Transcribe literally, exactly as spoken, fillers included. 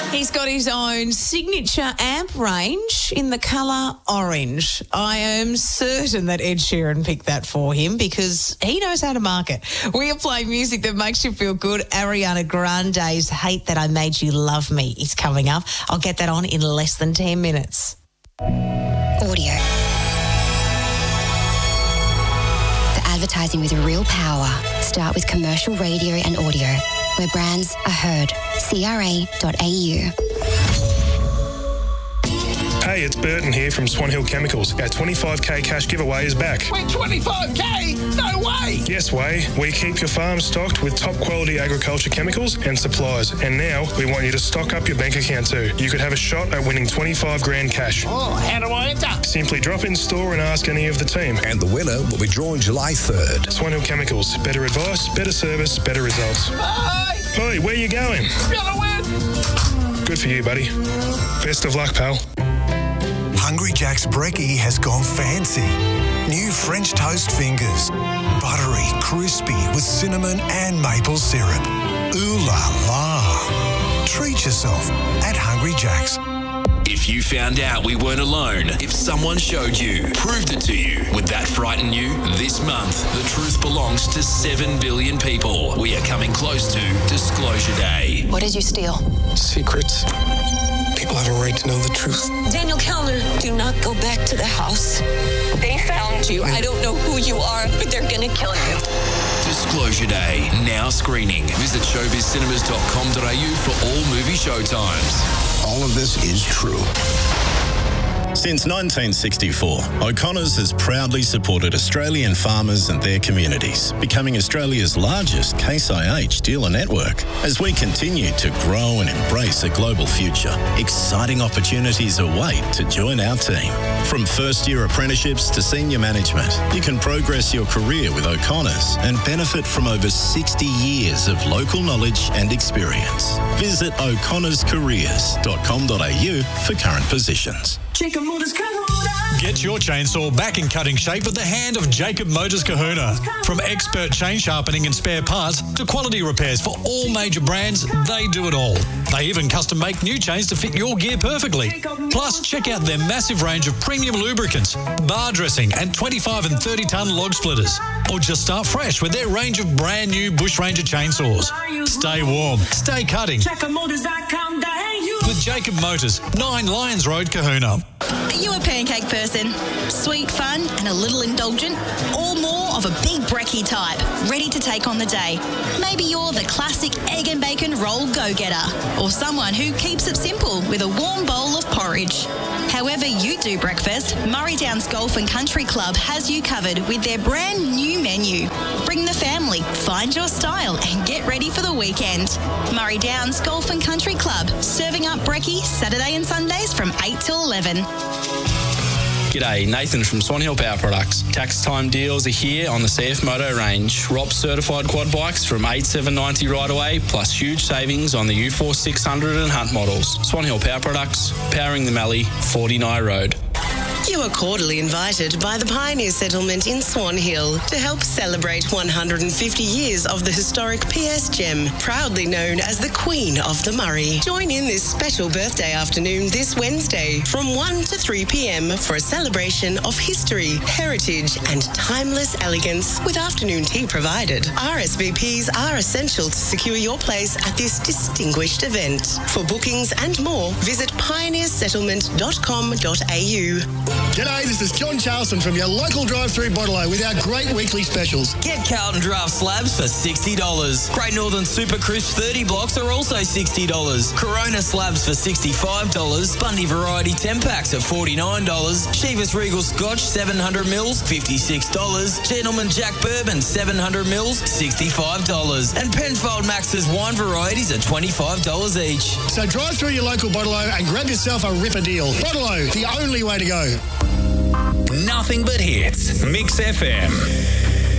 He's got his own signature amp range in the colour orange. I am certain that Ed Sheeran picked that for him because he knows how to market. We are playing music that makes you feel good. Ariana Grande's Hate That I Made You Love Me is coming up. I'll get that on in less than ten minutes. Audio. The advertising with real power. Start with commercial radio and audio, where brands are heard. C R A dot A U. Hey, it's Burton here from Swan Hill Chemicals. Our twenty-five K cash giveaway is back. Wait, twenty-five K? No way! Yes, way. We keep your farm stocked with top quality agriculture chemicals and supplies. And now we want you to stock up your bank account too. You could have a shot at winning twenty-five grand cash. Oh, how do I enter? Simply drop in store and ask any of the team. And the winner will be drawn July third. Swan Hill Chemicals. Better advice, better service, better results. Bye! Hey, where you going? Gonna win! Good for you, buddy. Best of luck, pal. Hungry Jack's Brekkie has gone fancy. New French toast fingers. Buttery, crispy with cinnamon and maple syrup. Ooh la la. Treat yourself at Hungry Jack's. If you found out we weren't alone, if someone showed you, proved it to you, would that frighten you? This month, the truth belongs to seven billion people. We are coming close to Disclosure Day. What did you steal? Secrets. People have a right to know the truth. Daniel Kellner, do not go back to the house. They found you. I don't know who you are, but they're going to kill you. Disclosure Day, now screening. Visit showbiz cinemas dot com dot a u for all movie showtimes. All of this is true. Since nineteen sixty-four, O'Connor's has proudly supported Australian farmers and their communities, becoming Australia's largest Case I H dealer network. As we continue to grow and embrace a global future, exciting opportunities await to join our team. From first-year apprenticeships to senior management, you can progress your career with O'Connor's and benefit from over sixty years of local knowledge and experience. Visit o'connors careers dot com dot a u for current positions. Get your chainsaw back in cutting shape with the hand of Jacob Motors Kahuna. From expert chain sharpening and spare parts to quality repairs for all major brands, they do it all. They even custom make new chains to fit your gear perfectly. Plus, check out their massive range of premium lubricants, bar dressing and twenty-five and thirty tonne log splitters. Or just start fresh with their range of brand new Bushranger chainsaws. Stay warm, stay cutting. With Jacob Motors, nine Lions Road, Kahuna. Are you a pancake person? Sweet, fun and a little indulgent? Or more of a big brekkie type, ready to take on the day? Maybe you're the classic egg and bacon roll go-getter, or someone who keeps it simple with a warm bowl of porridge. However you do breakfast, Murray Downs Golf and Country Club has you covered with their brand new menu. Bring the family, find your style and get ready for the weekend. Murray Downs Golf and Country Club, serving up brekkie Saturday and Sundays from eight till eleven. G'day, Nathan from Swan Hill Power Products. Tax time deals are here on the C F Moto range. R O P certified quad bikes from eight seven ninety right away, plus huge savings on the U four six hundred and Hunt models. Swan Hill Power Products, powering the Mallee, forty-nine Road. You are cordially invited by the Pioneer Settlement in Swan Hill to help celebrate one hundred fifty years of the historic P S Gem, proudly known as the Queen of the Murray. Join in this special birthday afternoon this Wednesday from one to three p m for a celebration of history, heritage and timeless elegance with afternoon tea provided. R S V Ps are essential to secure your place at this distinguished event. For bookings and more, visit pioneer settlement dot com dot a u. G'day, this is John Charleston from your local drive-through Bottle-O with our great weekly specials. Get Carlton Draft slabs for sixty dollars. Great Northern Super Crisp thirty blocks are also sixty dollars. Corona slabs for sixty-five dollars. Bundy Variety ten packs at forty-nine dollars. Chivas Regal Scotch seven hundred mils, fifty-six dollars. Gentleman Jack Bourbon seven hundred mils, sixty-five dollars. And Penfold Max's wine varieties are twenty-five dollars each. So drive through your local Bottle-O and grab yourself a ripper deal. Bottle-O, the only way to go. Nothing but hits. Mix F M.